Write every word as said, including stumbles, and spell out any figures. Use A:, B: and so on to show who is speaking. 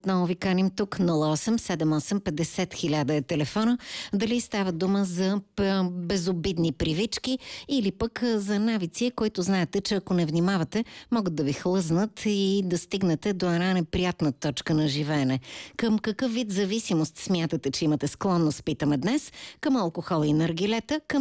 A: Отново ви каним тук нула осем седем осем петдесет хиляда е телефона. Дали става дума за безобидни привички или пък за навици, които знаете, че ако не внимавате, могат да ви хлъзнат и да стигнете до една неприятна точка на живеене. Към какъв вид зависимост смятате, че имате склонност, питаме днес? Към алкохол и наргилета, към